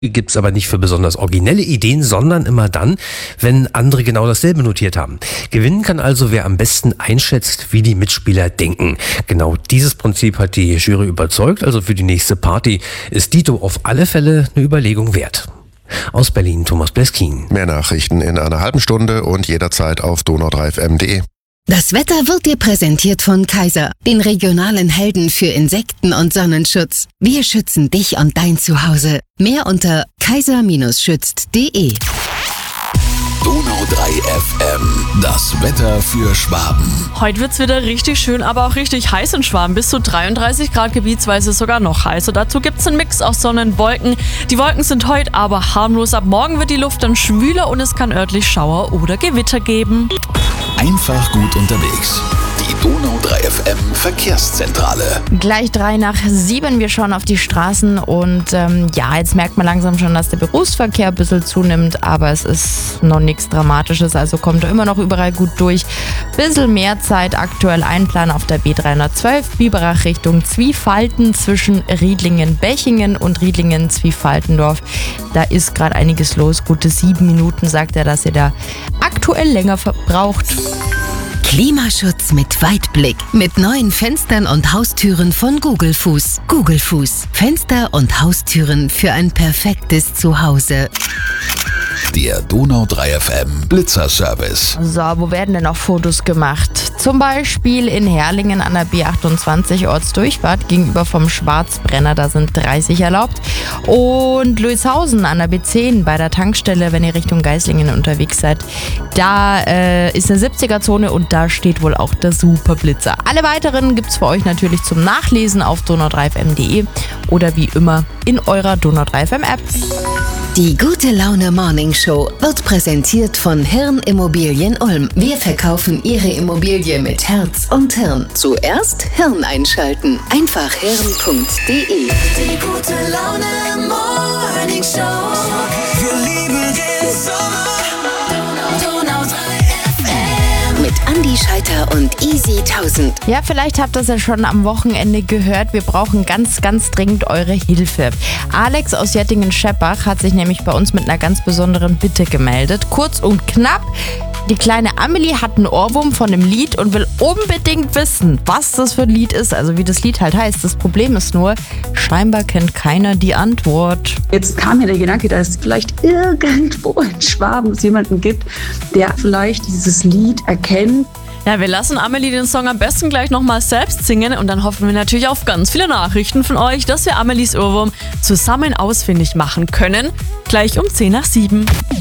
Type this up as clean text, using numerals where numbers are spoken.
Gibt's aber nicht für besonders originelle Ideen, sondern immer dann, wenn andere genau dasselbe notiert haben. Gewinnen kann also, wer am besten einschätzt, wie die Mitspieler denken. Genau dieses Prinzip hat die Jury überzeugt, also für die nächste Party ist Dito auf alle Fälle eine Überlegung wert. Aus Berlin, Thomas Bleskin. Mehr Nachrichten in einer halben Stunde und jederzeit auf donau3fm.de. Das Wetter wird dir präsentiert von Kaiser, den regionalen Helden für Insekten- und Sonnenschutz. Wir schützen dich und dein Zuhause. Mehr unter kaiser-schützt.de. Donau3FM, das Wetter für Schwaben. Heute wird's wieder richtig schön, aber auch richtig heiß in Schwaben. Bis zu 33 Grad, gebietsweise sogar noch heißer. Dazu gibt's einen Mix aus Sonne und Wolken. Die Wolken sind heute aber harmlos. Ab morgen wird die Luft dann schwüler und es kann örtlich Schauer oder Gewitter geben. Einfach gut unterwegs. Die Donau3FM Verkehrszentrale. Gleich 6:03. Wir schauen auf die Straßen und jetzt merkt man langsam schon, dass der Berufsverkehr ein bisschen zunimmt, aber es ist noch nichts Dramatisches, also kommt immer noch überall gut durch. Bisschen mehr Zeit aktuell einplanen auf der B312, Biberach Richtung Zwiefalten zwischen Riedlingen-Bechingen und Riedlingen-Zwiefaltendorf. Da ist gerade einiges los, gute 7 Minuten sagt er, dass ihr da aktuell länger verbraucht. Klimaschutz mit Weitblick. Mit neuen Fenstern und Haustüren von Google Fuß. Google Fuß. Fenster und Haustüren für ein perfektes Zuhause. Der Donau3FM Blitzerservice. So, wo werden denn noch Fotos gemacht? Zum Beispiel in Herrlingen an der B28 Ortsdurchfahrt gegenüber vom Schwarzbrenner, da sind 30 erlaubt. Und Lüshausen an der B10 bei der Tankstelle, wenn ihr Richtung Geislingen unterwegs seid. Da ist eine 70er-Zone und da steht wohl auch der Superblitzer. Alle weiteren gibt's für euch natürlich zum Nachlesen auf donau3fm.de oder wie immer in eurer Donau3FM-App. Die Gute Laune Morning Show wird präsentiert von Hirn Immobilien Ulm. Wir verkaufen Ihre Immobilie mit Herz und Hirn. Zuerst Hirn einschalten. Einfach hirn.de. Die Gute Laune Morning Show. Wir lieben den Sommer. Donau3FM. Mit Andi Scheiter und Easy 1000. Ja, vielleicht habt ihr es ja schon am Wochenende gehört. Wir brauchen ganz, ganz dringend eure Hilfe. Alex aus Jettingen-Scheppach hat sich nämlich bei uns mit einer ganz besonderen Bitte gemeldet. Kurz und knapp. Die kleine Amelie hat einen Ohrwurm von dem Lied und will unbedingt wissen, was das für ein Lied ist, also wie das Lied halt heißt. Das Problem ist nur, scheinbar kennt keiner die Antwort. Jetzt kam mir der Gedanke, dass es vielleicht irgendwo in Schwaben es jemanden gibt, der vielleicht dieses Lied erkennt. Ja, wir lassen Amelie den Song am besten gleich nochmal selbst singen und dann hoffen wir natürlich auf ganz viele Nachrichten von euch, dass wir Amelies Ohrwurm zusammen ausfindig machen können. Gleich um 6:50.